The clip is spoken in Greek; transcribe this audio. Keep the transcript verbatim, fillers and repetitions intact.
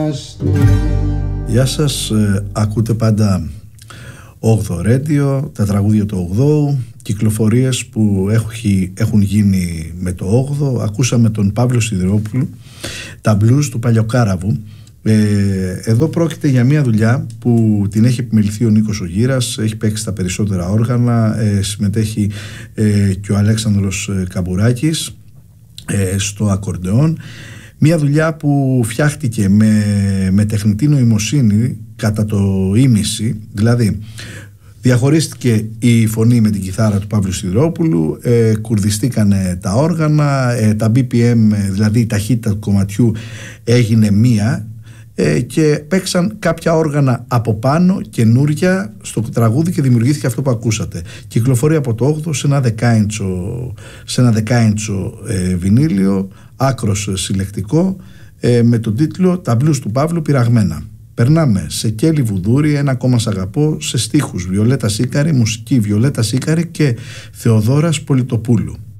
Γεια σας, ε, ακούτε πάντα όγδοο Radio, τα τραγούδια του ογδόου, κυκλοφορίες που έχει, έχουν γίνει με το όγδοο. Ακούσαμε τον Παύλο Σιδηρόπουλο, τα blues του Παλιοκάραβου. Ε, εδώ πρόκειται για μια δουλειά που την έχει επιμεληθεί ο Νίκος ο Γύρας, έχει παίξει τα περισσότερα όργανα, ε, συμμετέχει ε, και ο Αλέξανδρος Καμπουράκης ε, στο ακορντεόν. Μια δουλειά που φτιάχτηκε με, με τεχνητή νοημοσύνη κατά το ίμιση, δηλαδή διαχωρίστηκε η φωνή με την κιθάρα του Παύλου Σιδηρόπουλου, ε, κουρδιστήκανε τα όργανα, ε, τα μπι πι εμ, δηλαδή η ταχύτητα του κομματιού έγινε μία, ε, και παίξαν κάποια όργανα από πάνω καινούρια στο τραγούδι και δημιουργήθηκε αυτό που ακούσατε. Κυκλοφορεί από το όγδοο σε ένα δεκάιντσο, σε ένα δεκάιντσο ε, βινίλιο, άκρος συλλεκτικό, ε, με τον τίτλο «Τα blues του Παύλου πειραγμένα». Περνάμε σε Κέλη Βουδούρη, «Ένα ακόμα σ' αγαπώ», σε στίχους Βιολέτα Σίκαρη, μουσική Βιολέτα Σίκαρη και Θεοδόρας Πολιτοπούλου.